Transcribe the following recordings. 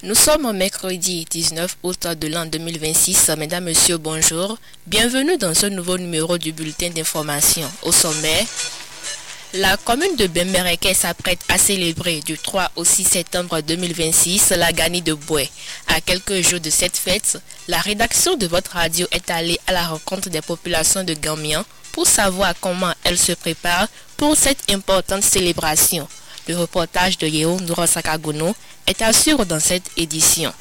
Nous sommes mercredi 19 août de l'an 2026. Mesdames, Messieurs, bonjour. Bienvenue dans ce nouveau numéro du bulletin d'information. Au sommet, la commune de Bembereke s'apprête à célébrer du 3 au 6 septembre 2026 la Gani de Boué. À quelques jours de cette fête, la rédaction de votre radio est allée à la rencontre des populations de Gambien pour savoir comment elles se préparent pour cette importante célébration. Le reportage de Yeo Nurosakagono est à suivre dans cette édition.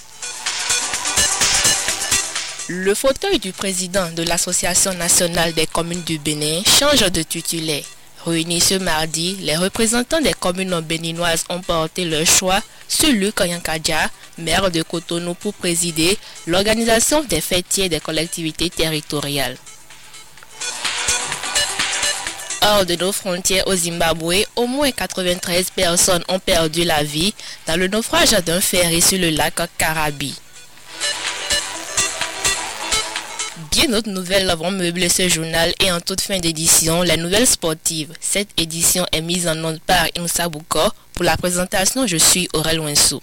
Le fauteuil du président de l'Association nationale des communes du Bénin change de titulaire. Réunis ce mardi, les représentants des communes béninoises ont porté leur choix sur Luc Yankadja, maire de Cotonou, pour présider l'organisation des fêtiers des collectivités territoriales. Hors de nos frontières au Zimbabwe, au moins 93 personnes ont perdu la vie dans le naufrage d'un ferry sur le lac Karabi. Bien d'autres nouvelles vont meubler ce journal et en toute fin d'édition, les nouvelles sportives. Cette édition est mise en onde par Insa Bouko. Pour la présentation, je suis Aurel Winsou.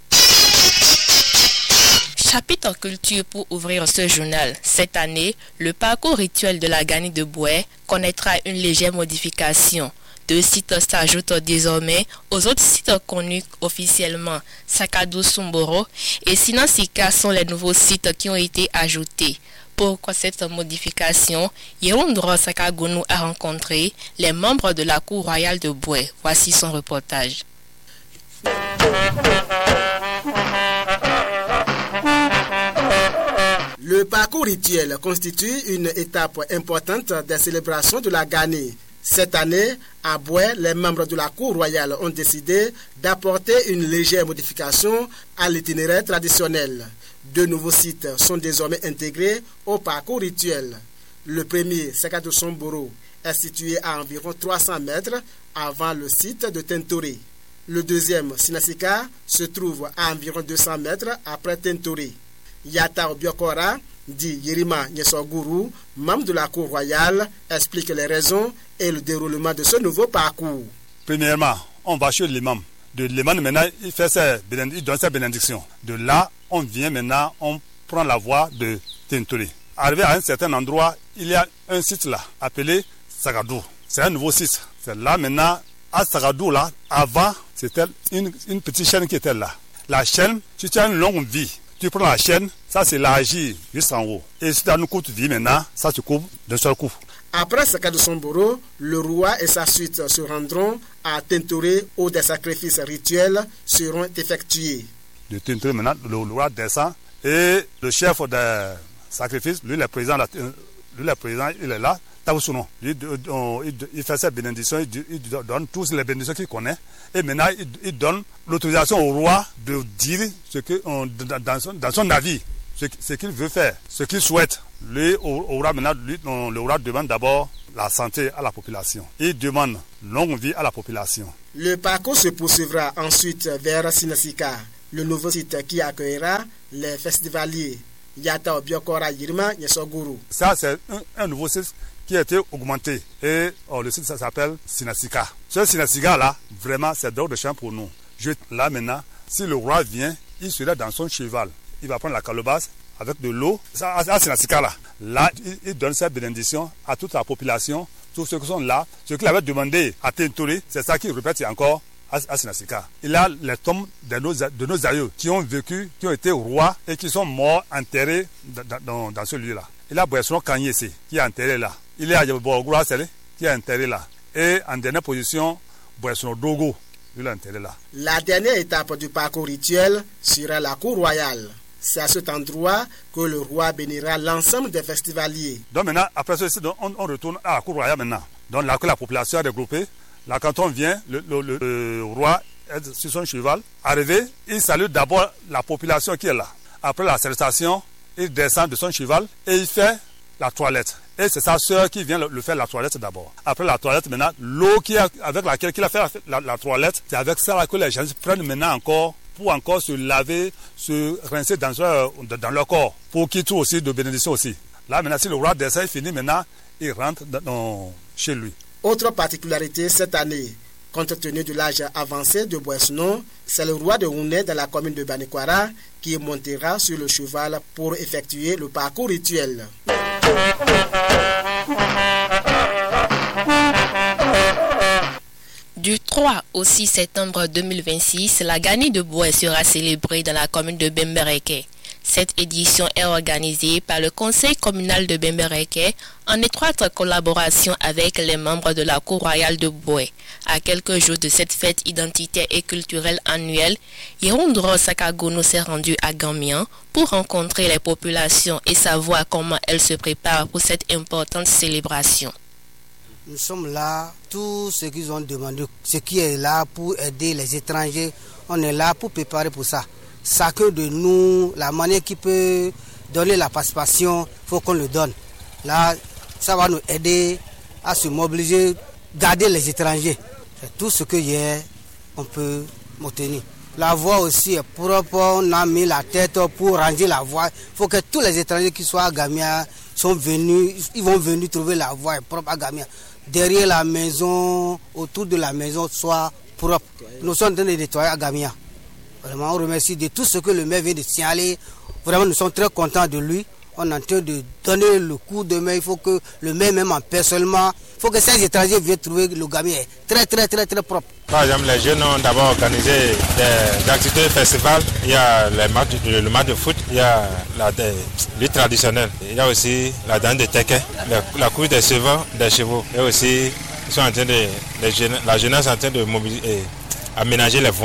Chapitre culture pour ouvrir ce journal. Cette année, le parcours rituel de la Gani de Boué connaîtra une légère modification. 2 sites s'ajoutent désormais aux autres sites connus officiellement. Sakadou Sumboro et Sinansika sont les nouveaux sites qui ont été ajoutés. Pourquoi cette modification? Yerondro Sakagonou a rencontré les membres de la Cour royale de Boué. Voici son reportage. Le parcours rituel constitue une étape importante des célébrations de la Gani. Cette année, à Boué, les membres de la Cour royale ont décidé d'apporter une légère modification à l'itinéraire traditionnel. 2 nouveaux sites sont désormais intégrés au parcours rituel. Le premier, Sakadou Somboro, est situé à environ 300 mètres avant le site de Tentori. Le deuxième, Sinasika, se trouve à environ 200 mètres après Tentori. Yata Obiokora, dit Yerima Nyesoguru, membre de la Cour royale, explique les raisons et le déroulement de ce nouveau parcours. Premièrement, on va chez l'imam. De l'imam, maintenant, il donne sa bénédiction. De là, on vient maintenant, on prend la voie de Tentori. Arrivé à un certain endroit, il y a un site là, appelé Sagadou. C'est un nouveau site. C'est là maintenant, à Sagadou là, avant, c'était une petite chaîne qui était là. La chaîne, si tu as une longue vie, tu prends la chaîne, ça c'est l'agir juste en haut. Et si tu as une courte vie maintenant, ça se coupe d'un seul coup. Après Sakadou Somboro, le roi et sa suite se rendront à Tentori où des sacrifices rituels seront effectués. De Tentori maintenant, le roi descend et le chef des sacrifices, lui le président, il est là. Il fait sa bénédiction, il donne tous les bénédictions qu'il connaît. Et maintenant, il donne l'autorisation au roi de dire ce que, dans son avis, ce qu'il veut faire, ce qu'il souhaite. Le roi demande d'abord la santé à la population. Il demande longue vie à la population. Le parcours se poursuivra ensuite vers Sinasika, le nouveau site qui accueillera les festivaliers. Yata Obiokora Yirima Nyesoguru. Ça, c'est un nouveau site qui a été augmenté. Et le site, ça s'appelle Sinasika. Ce Sinasika là, vraiment, c'est drôle de champ pour nous. Là maintenant, si le roi vient, il sera dans son cheval. Il va prendre la calebasse avec de l'eau. À Sinasika là, il donne sa bénédiction à toute la population, tous ceux qui sont là. Ce qu'il avait demandé à Tentori, c'est ça qu'il répète encore à Sinasika. Il a les tombes de nos aïeux qui ont vécu, qui ont été rois et qui sont morts enterrés dans ce lieu-là. Il a Boisson Kanyese qui est enterré là. Il y a Yabogura Sele qui est enterré là. Et en dernière position, Boisson Dogo, il est enterré là. La dernière étape du parcours rituel sera la cour royale. C'est à cet endroit que le roi bénira l'ensemble des festivaliers. Donc maintenant, après ceci, on retourne à la cour royale maintenant. Donc là que la population est regroupée. Là quand on vient, le roi est sur son cheval. Arrivé, il salue d'abord la population qui est là. Après la salutation, il descend de son cheval et il fait la toilette. Et c'est sa soeur qui vient le faire la toilette d'abord. Après la toilette, maintenant, l'eau avec laquelle il a fait la toilette, c'est avec ça que les gens prennent maintenant encore pour encore se laver, se rincer dans leur corps, pour qu'ils trouvent aussi de bénédiction aussi. Là maintenant, si le roi descend, il finit maintenant, il rentre chez lui. Autre particularité cette année, Compte tenu de l'âge avancé de Boesno, c'est le roi de Houné dans la commune de Banikwara qui montera sur le cheval pour effectuer le parcours rituel. Du 3 au 6 septembre 2026, la Gani de Boué sera célébrée dans la commune de Bembereke. Cette édition est organisée par le conseil communal de Bembereke en étroite collaboration avec les membres de la cour royale de Boué. À quelques jours de cette fête identitaire et culturelle annuelle, Hirondro Sakagono s'est rendu à Gamian pour rencontrer les populations et savoir comment elles se préparent pour cette importante célébration. Nous sommes là, tout ce qu'ils ont demandé, ce qui est là pour aider les étrangers, on est là pour préparer pour ça. Chacun de nous, la manière qui peut donner la participation, il faut qu'on le donne. Là, ça va nous aider à se mobiliser, garder les étrangers. C'est tout ce qu'il y a, on peut obtenir. La voie aussi est propre, on a mis la tête pour ranger la voie. Il faut que tous les étrangers qui sont à Gamia sont venus, ils vont venir trouver la voie propre à Gamia. Derrière la maison, autour de la maison, soit propre. Nous sommes en train de nettoyer à Gamia. Vraiment, on remercie de tout ce que le maire vient de signaler. Vraiment, nous sommes très contents de lui. On est en train de donner le coup de main. Il faut que le maire, même en personnellement, il faut que ces étrangers viennent trouver le Gamia très propre. Par exemple, les jeunes ont d'abord organisé des activités festivals. Il y a le match de foot, il y a la lutte traditionnelle. Il y a aussi la danse de Teke, la course des chevaux. Et aussi, ils sont en train la jeunesse est en train de mobiliser, aménager les voies.